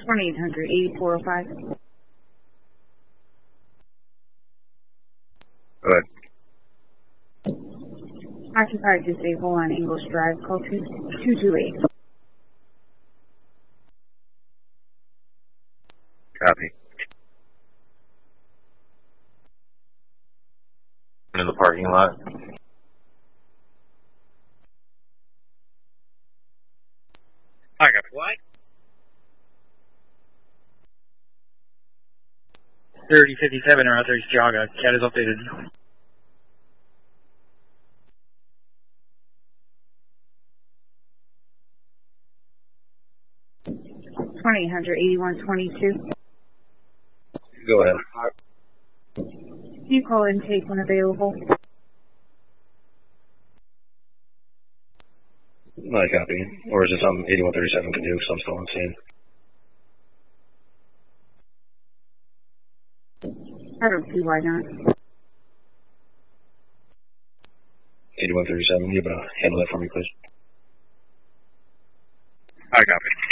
2800-8405. Go ahead. Occupied disabled on English Drive. Call 228. Copy. In the parking lot. I got what? 3057 or authorities Jaga. CAT is updated. $2,800-8122. Go ahead. Can you call intake when available? I copy. Or is it something 8137 can do because I'm still on scene? I don't see why not. 8137, you able to handle that for me, please? I copy.